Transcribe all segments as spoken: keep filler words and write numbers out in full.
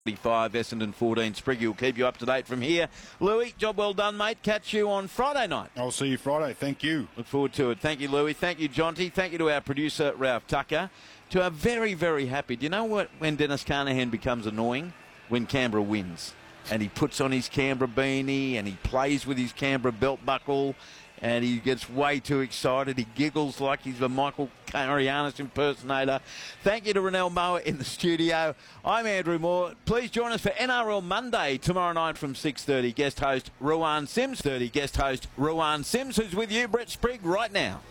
Five, Essendon fourteen. Spriggy will keep you up to date from here. Louis, job well done, mate. Catch you on Friday night. I'll see you Friday. Thank you. Look forward to it. Thank you, Louis. Thank you, Jonty. Thank you to our producer, Ralph Tucker. To our very, very happy. Do you know what? When Dennis Carnahan becomes annoying? When Canberra wins. And he puts on his Canberra beanie and he plays with his Canberra belt buckle and he gets way too excited. He giggles like he's a Michael Carianis impersonator. Thank you to Renell Moa in the studio. I'm Andrew Moore. Please join us for N R L Monday tomorrow night from six thirty. Guest host Ruan Sims. thirty Guest host Ruan Sims, who's with you, Brett Sprigg, right now.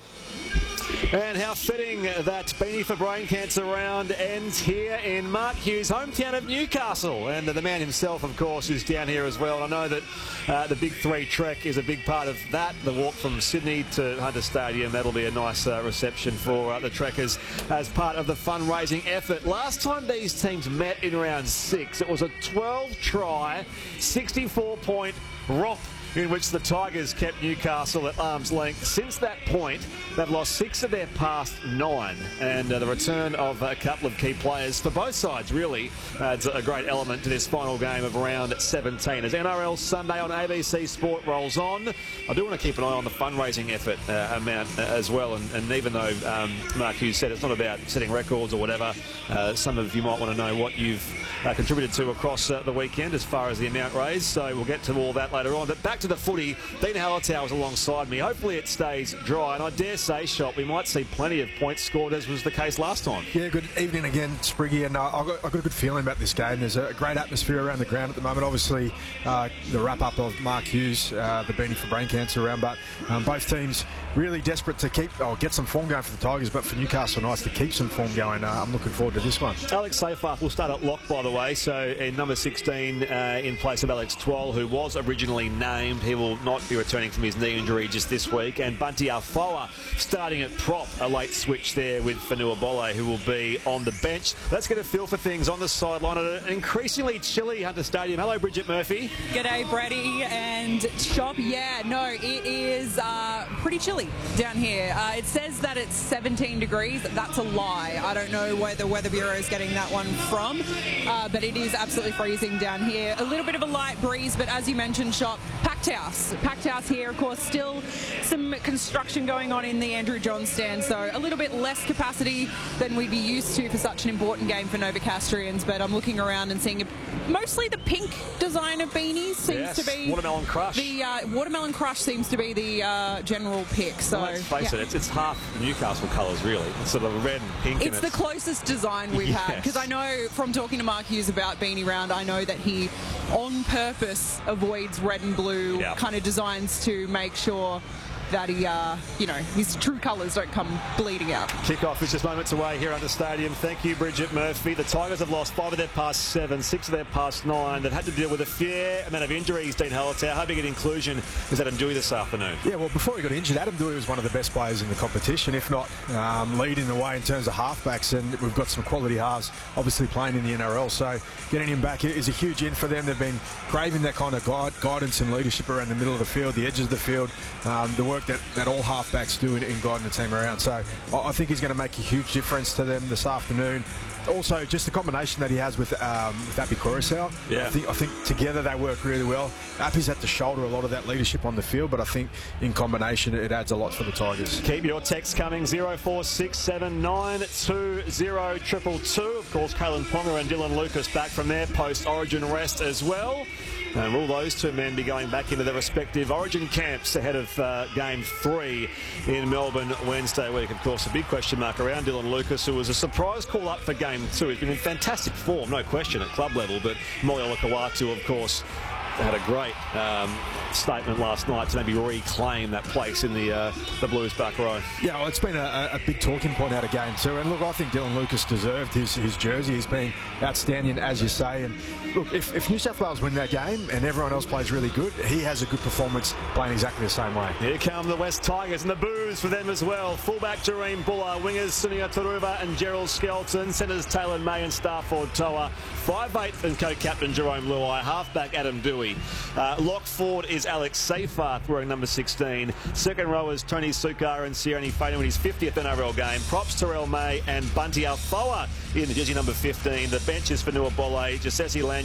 And how fitting that Beanie for Brain Cancer round ends here in Mark Hughes' hometown of Newcastle. And the man himself, of course, is down here as well. And I know that uh, the Big Three trek is a big part of that. The walk from Sydney to Hunter Stadium, that'll be a nice uh, reception for uh, the trekkers as part of the fundraising effort. Last time these teams met in round six, it was a twelve try, sixty-four point romp in which the Tigers kept Newcastle at arm's length. Since that point, they've lost six of their past nine, and uh, the return of a couple of key players for both sides really adds a great element to this final game of round seventeen. As N R L Sunday on A B C Sport rolls on, I do want to keep an eye on the fundraising effort uh, amount uh, as well, and, and even though um, Mark Hughes said it's not about setting records or whatever, uh, some of you might want to know what you've uh, contributed to across uh, the weekend as far as the amount raised, so we'll get to all that later on. But back to the footy, Dean Hallertau is alongside me. Hopefully it stays dry, and I dare say, Shop, we might see plenty of points scored as was the case last time. Yeah, good evening again, Spriggy, and uh, I've, got, I've got a good feeling about this game. There's a great atmosphere around the ground at the moment. Obviously, uh, the wrap-up of Mark Hughes, uh, the Beanie for Brain Cancer round, but um, both teams really desperate to keep, oh, get some form going for the Tigers, but for Newcastle Knights to keep some form going. Uh, I'm looking forward to this one. Alex Seyfarth will start at lock, by the way, so in number sixteen uh, in place of Alex Twal, who was originally named. He will not be returning from his knee injury just this week. And Bunty Afoa starting at prop, a late switch there with Fanua Bole, who will be on the bench. Let's get a feel for things on the sideline at an increasingly chilly Hunter Stadium. Hello, Bridget Murphy. G'day, Brady and Shop. Yeah, no, it is uh, pretty chilly down here. Uh, it says that it's seventeen degrees. That's a lie. I don't know where the Weather Bureau is getting that one from, uh, but it is absolutely freezing down here. A little bit of a light breeze, but as you mentioned, Shop, packed house. Packed house here, of course, still some construction going on in the Andrew Johns stand, so a little bit less capacity than we'd be used to for such an important game for Novocastrians, but I'm looking around and seeing mostly the pink design of beanies seems yes, to be... Watermelon Crush. The uh, Watermelon Crush seems to be the uh, general pick, so... Well, let's face yeah. it, it's, it's half Newcastle colours, really. It's sort of red and pink. It's, and the it's closest design we've yes. had, because I know from talking to Mark Hughes about Beanie Round, I know that he on purpose avoids red and blue yeah. kind of designs to make sure that he, uh, you know, his true colours don't come bleeding out. Kickoff is just moments away here at the stadium. Thank you, Bridget Murphy. The Tigers have lost five of their past seven, six of their past nine. They've had to deal with a fair amount of injuries, Dean Hallertau. How big an inclusion is Adam Dewey this afternoon? Yeah, well, before he got injured, Adam Dewey was one of the best players in the competition, if not um, leading the way in terms of halfbacks, and we've got some quality halves obviously playing in the N R L, so getting him back is a huge in for them. They've been craving that kind of guide, guidance and leadership around the middle of the field, the edges of the field, um, the work that, that all halfbacks do in, in guiding the team around. So I, I think he's going to make a huge difference to them this afternoon. Also, just the combination that he has with, um, with Appy Coruscant. Yeah. I think, I think together they work really well. Appy's at to shoulder a lot of that leadership on the field, but I think in combination it adds a lot for the Tigers. Keep your text coming, zero four six seven nine two zero two two. Of course, Kalen Ponga and Dylan Lucas back from their post-Origin rest as well. And will those two men be going back into their respective Origin camps ahead of uh, Game three in Melbourne Wednesday week? Of course, a big question mark around Dylan Lucas, who was a surprise call-up for Game two. He's been in fantastic form, no question, at club level, but Molly Olakawatu, of course, had a great um, statement last night to maybe reclaim that place in the uh, the Blues back row. Yeah, well, it's been a, a big talking point out of game two, and look, I think Dylan Lucas deserved his, his jersey. He's been outstanding, as you say, and look, if, if New South Wales win that game and everyone else plays really good, he has a good performance playing exactly the same way. Here come the West Tigers and the boos for them as well. Fullback Jareen Buller, wingers Sunia Taruva and Gerald Skelton, centres Taylor May and Starford Toa, five eight and co-captain Jerome Luai, halfback Adam Dewey. Uh, lock forward is Alex Seyfarth wearing number sixteen. Second rowers Tony Sukar and Sione Fainu in his fiftieth N R L game. Props Terrell May and Bunty Afoa in the jersey number fifteen. The bench is Fanua Bole, Josesi Lanyard.